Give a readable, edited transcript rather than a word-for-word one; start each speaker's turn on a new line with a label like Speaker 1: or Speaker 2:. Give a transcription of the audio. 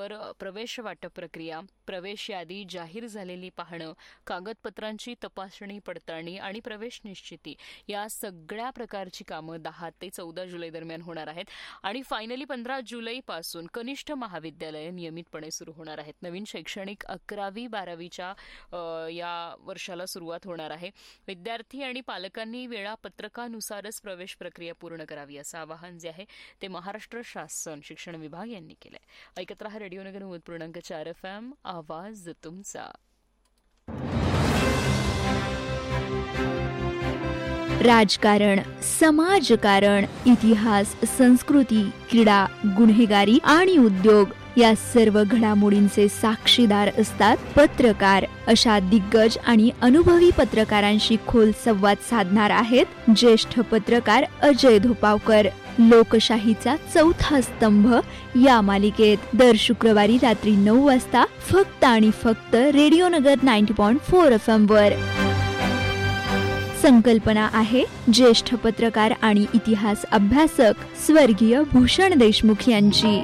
Speaker 1: त्याचबरोबर प्रवेश वाटप प्रक्रिया, प्रवेश यादी जाहीर झालेली पाहणं, कागदपत्रांची तपासणी पडताळणी आणि प्रवेश निश्चिती या सगळ्या प्रकारची कामं 10 ते 14 जुलै दरम्यान होणार आहेत. आणि फायनली 15 जुलैपासून कनिष्ठ महाविद्यालय नियमितपणे सुरू होणार आहेत. नवीन शैक्षणिक 11वी-12वीच्या या वर्षाला सुरुवात होणार आहे. विद्यार्थी आणि पालकांनी वेळापत्रकानुसारच प्रवेश प्रक्रिया पूर्ण करावी असं आवाहन जे आहे ते महाराष्ट्र शासन शिक्षण विभाग यांनी केलंय. ऐकत रहा रेडिओ नगर 90.4 FM, आवाज तुमचा.
Speaker 2: राजकारण, समाजकारण, इतिहास, संस्कृती, क्रीडा, गुन्हेगारी आणि उद्योग या सर्व घडामोडींचे साक्षीदार असतात पत्रकार. अशा दिग्गज आणि अनुभवी पत्रकारांशी खोल संवाद साधणार आहेत ज्येष्ठ पत्रकार अजय धोपावकर. लोकशाहीचा चौथा स्तंभ या मालिकेत दर शुक्रवारी रात्री 9 वाजता फक्त आणि फक्त रेडिओ नगर 90.4 FM वर. संकल्पना आहे ज्येष्ठ पत्रकार आणि इतिहास अभ्यासक स्वर्गीय भूषण देशमुख यांची.